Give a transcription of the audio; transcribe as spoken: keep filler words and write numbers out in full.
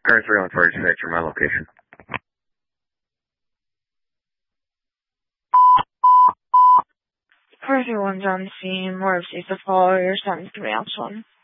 Car three one four, dispatcher, my location. Car three one's on the scene. More of safe to follow your seven three Alpha one.